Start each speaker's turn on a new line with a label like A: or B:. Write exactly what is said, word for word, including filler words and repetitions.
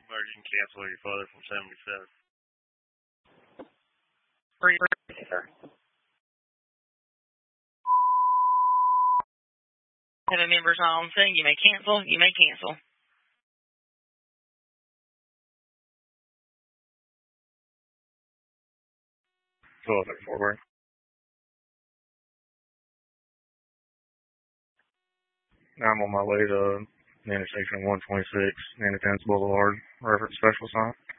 A: merge and cancel your father from seventy-seven.
B: Three, sir. Have a member's not on scene. You may cancel. You may cancel.
A: twelve thirty-four, right? I'm on my way to the intersection of one twenty-six, Independence Boulevard, reference special sign.